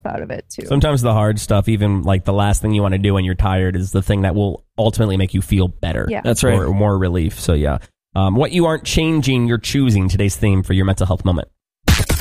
out of it too. Sometimes the hard stuff, even like the last thing you want to do when you're tired, is the thing that will ultimately make you feel better. Yeah. That's right. Or more relief. So yeah. What you aren't changing, you're choosing. Today's theme for your mental health moment.